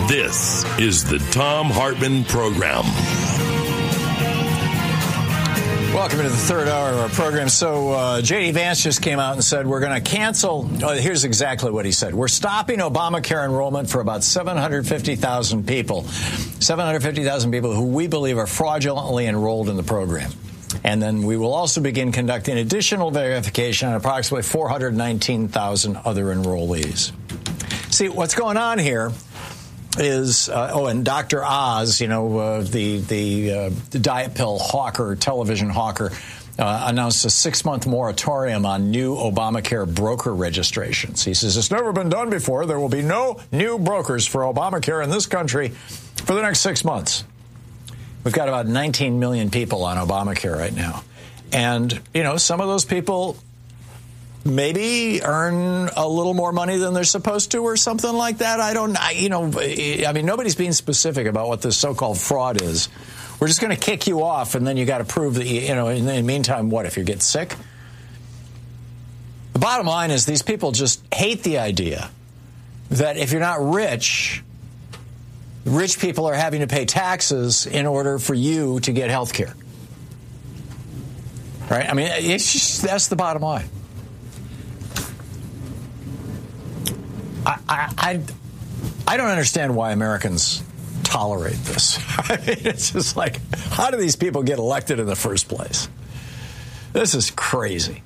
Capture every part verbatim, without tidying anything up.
This is the Thom Hartmann Program. Welcome to the third hour of our program. So uh, J D. Vance just came out and said we're going to cancel. Oh, here's exactly what he said. We're stopping Obamacare enrollment for about seven hundred fifty thousand people, seven hundred fifty thousand people who we believe are fraudulently enrolled in the program. And then we will also begin conducting additional verification on approximately four hundred nineteen thousand other enrollees. See, what's going on here is, uh, oh, and Doctor Oz, you know, uh, the the, uh, the diet pill hawker, television hawker, uh, announced a six-month moratorium on new Obamacare broker registrations. He says it's never been done before. There will be no new brokers for Obamacare in this country for the next six months. We've got about nineteen million people on Obamacare right now. And, you know, some of those people maybe earn a little more money than they're supposed to or something like that. I don't, I, you know, I mean, nobody's being specific about what this so-called fraud is. We're just going to kick you off, and then you got to prove that, you, you know, in the meantime, what, if you get sick? The bottom line is these people just hate the idea that if you're not rich, rich people are having to pay taxes in order for you to get health care. Right? I mean, it's just, that's the bottom line. I, I, I don't understand why Americans tolerate this. I mean, it's just like, how do these people get elected in the first place? This is crazy.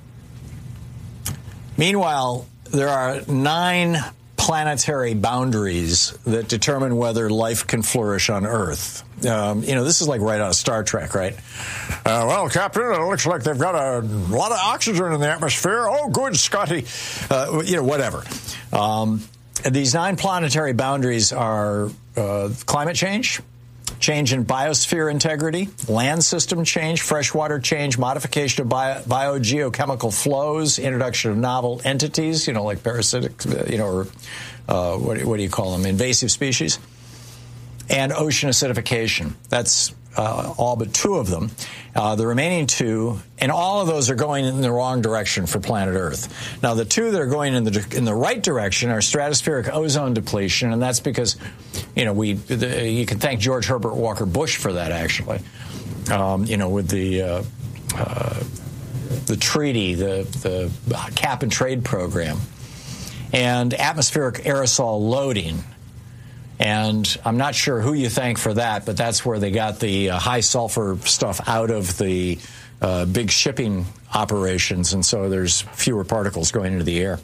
Meanwhile, there are nine planetary boundaries that determine whether life can flourish on Earth. Um, you know, this is like right out of Star Trek, right? Uh, well, Captain, it looks like they've got a lot of oxygen in the atmosphere. Oh, good, Scotty. Uh, you know, whatever. Um, these nine planetary boundaries are uh, climate change, change in biosphere integrity, land system change, freshwater change, modification of bio, biogeochemical flows, introduction of novel entities, you know, like parasitic, you know, or uh, what, what do you call them, invasive species, and ocean acidification. That's uh, all but two of them. Uh, the remaining two, and all of those are going in the wrong direction for planet Earth. Now, the two that are going in the in the right direction are stratospheric ozone depletion, and that's because, you know, we the, you can thank George Herbert Walker Bush for that, actually. Um, you know, with the uh, uh, the treaty, the the cap and trade program, and atmospheric aerosol loading. And I'm not sure who you thank for that, but that's where they got the uh, high sulfur stuff out of the uh, big shipping operations, and so there's fewer particles going into the air.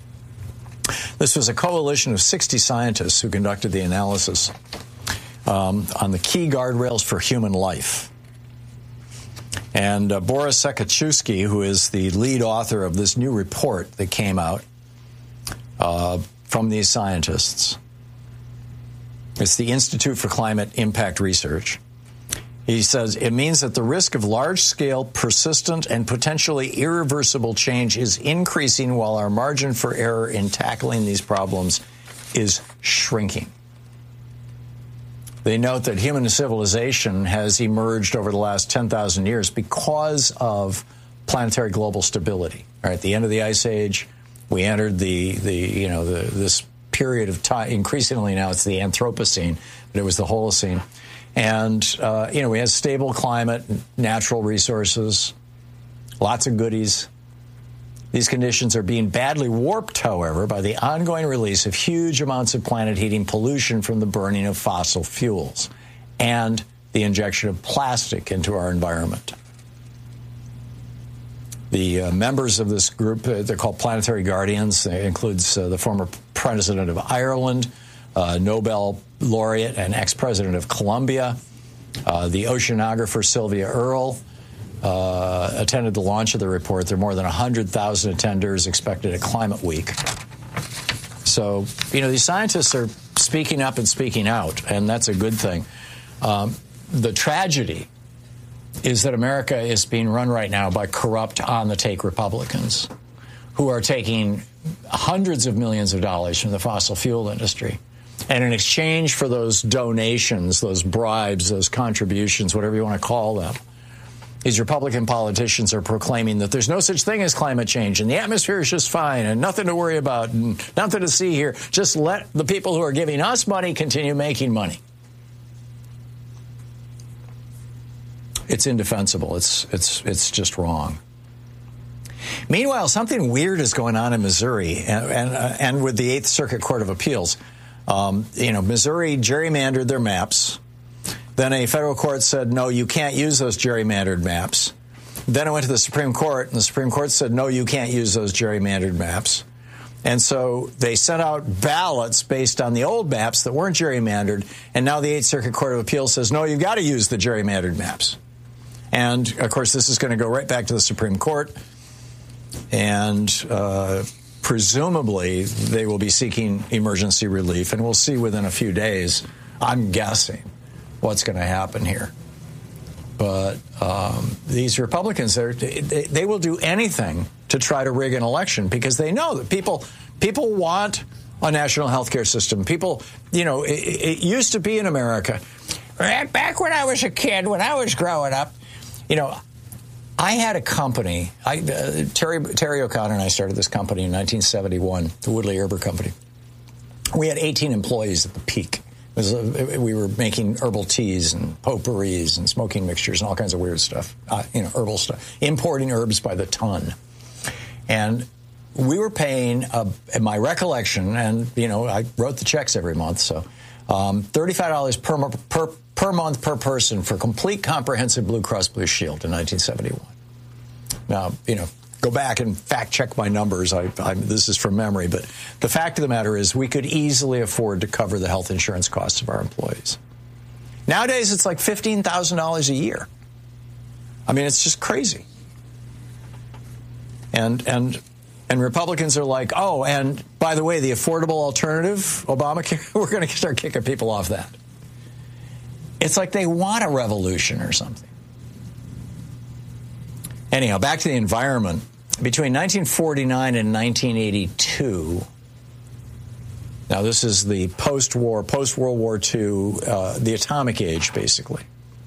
This was a coalition of sixty scientists who conducted the analysis um, on the key guardrails for human life. And uh, Boris Sekachewski, who is the lead author of this new report that came out uh, from these scientists, it's the Institute for Climate Impact Research. He says it means that the risk of large-scale, persistent, and potentially irreversible change is increasing while our margin for error in tackling these problems is shrinking. They note that human civilization has emerged over the last ten thousand years because of planetary global stability. Right, at the end of the Ice Age, we entered the, the you know, the, this period of time. Increasingly now it's the Anthropocene, but it was the Holocene. And, uh, you know, we had stable climate, natural resources, lots of goodies. These conditions are being badly warped, however, by the ongoing release of huge amounts of planet-heating pollution from the burning of fossil fuels and the injection of plastic into our environment. The uh, members of this group, uh, they're called Planetary Guardians. It includes uh, the former president of Ireland, uh, Nobel laureate and ex-president of Colombia, uh, the oceanographer Sylvia Earle, uh, attended the launch of the report. There are more than one hundred thousand attenders expected at Climate Week. So, you know, these scientists are speaking up and speaking out, and that's a good thing. Um, the tragedy is that America is being run right now by corrupt, on-the-take Republicans who are taking hundreds of millions of dollars from the fossil fuel industry. And in exchange for those donations, those bribes, those contributions, whatever you want to call them, these Republican politicians are proclaiming that there's no such thing as climate change and the atmosphere is just fine and nothing to worry about and nothing to see here. Just let the people who are giving us money continue making money. It's indefensible. It's it's it's just wrong. Meanwhile, something weird is going on in Missouri and and, uh, and with the Eighth Circuit Court of Appeals. Um, you know, Missouri gerrymandered their maps. Then a federal court said, no, you can't use those gerrymandered maps. Then it went to the Supreme Court, and the Supreme Court said, no, you can't use those gerrymandered maps. And so they sent out ballots based on the old maps that weren't gerrymandered, and now the Eighth Circuit Court of Appeals says, no, you've got to use the gerrymandered maps. And, of course, this is going to go right back to the Supreme Court, and uh, presumably they will be seeking emergency relief, and we'll see within a few days, I'm guessing, what's going to happen here. But um, these Republicans, they, they will do anything to try to rig an election because they know that people people want a national health care system. People, you know, it, it used to be in America. Back when I was a kid, when I was growing up, you know, I had a company. I, uh, Terry, Terry O'Connor and I started this company in nineteen seventy-one, the Woodley Herber Company. We had eighteen employees at the peak. It was a, we were making herbal teas and potpourris and smoking mixtures and all kinds of weird stuff, uh, you know, herbal stuff, importing herbs by the ton. And we were paying, uh, in my recollection, and, you know, I wrote the checks every month, so um, thirty-five dollars per, per, per month per person for complete comprehensive Blue Cross Blue Shield in nineteen seventy-one. Now, you know, go back and fact check my numbers. I, I, this is from memory. But the fact of the matter is we could easily afford to cover the health insurance costs of our employees. Nowadays, it's like fifteen thousand dollars a year. I mean, it's just crazy. And and and Republicans are like, oh, and by the way, the affordable alternative, Obamacare, we're going to start kicking people off that. It's like they want a revolution or something. Anyhow, back to the environment. Between nineteen forty-nine and nineteen eighty-two, now this is the post-war, post-World War Two, uh, the atomic age, basically.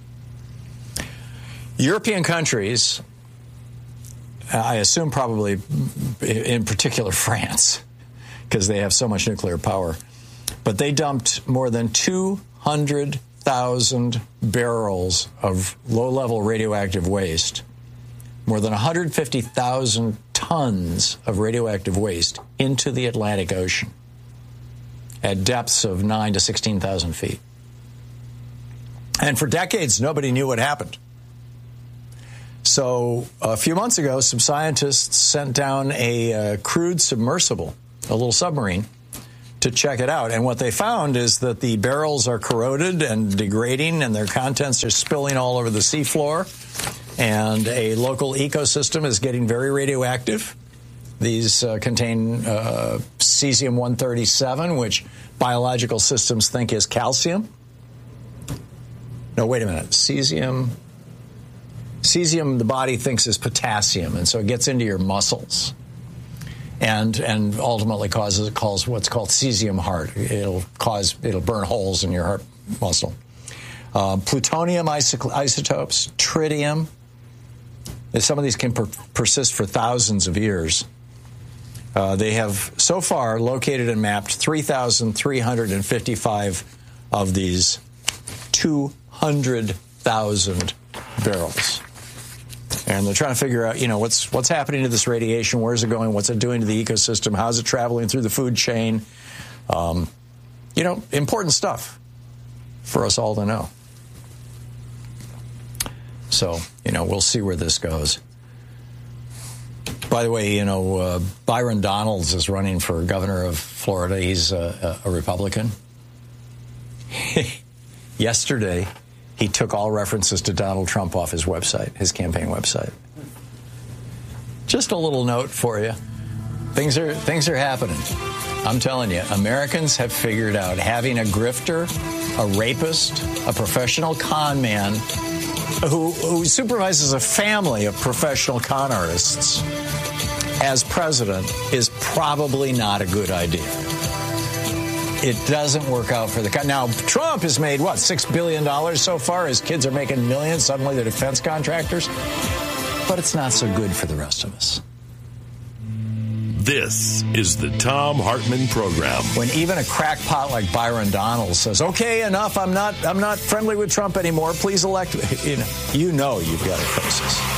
European countries, I assume probably in particular France, because they have so much nuclear power, but they dumped more than two hundred thousand barrels of low-level radioactive waste, more than one hundred fifty thousand tons of radioactive waste into the Atlantic Ocean at depths of nine to sixteen thousand feet. And for decades, nobody knew what happened. So a few months ago, some scientists sent down a uh, crude submersible, a little submarine, to check it out. And what they found is that the barrels are corroded and degrading, and their contents are spilling all over the seafloor. And a local ecosystem is getting very radioactive. These uh, contain uh, cesium one thirty-seven, which biological systems think is calcium. No, wait a minute. Cesium, cesium the body thinks is potassium, and so it gets into your muscles. And and ultimately causes calls what's called cesium heart. It'll cause it'll burn holes in your heart muscle. Uh, plutonium iso- isotopes, tritium. Some of these can per- persist for thousands of years. Uh, they have so far located and mapped three thousand three hundred fifty-five of these two hundred thousand barrels. And they're trying to figure out, you know, what's what's happening to this radiation? Where's it going? What's it doing to the ecosystem? How's it traveling through the food chain? Um, you know, important stuff for us all to know. So, you know, we'll see where this goes. By the way, you know, uh, Byron Donalds is running for governor of Florida. He's a, a Republican. Yesterday, he took all references to Donald Trump off his website, his campaign website. Just a little note for you. Things are things are happening. I'm telling you, Americans have figured out having a grifter, a rapist, a professional con man who, who supervises a family of professional con artists as president is probably not a good idea. it doesn't work out for the country. Now, Trump has made, what, six billion dollars so far? His kids are making millions. Suddenly they're defense contractors. But it's not so good for the rest of us. This is the Thom Hartmann Program. When even a crackpot like Byron Donalds says, okay, enough, I'm not I'm not friendly with Trump anymore, please elect me. You know, you know you've got a crisis.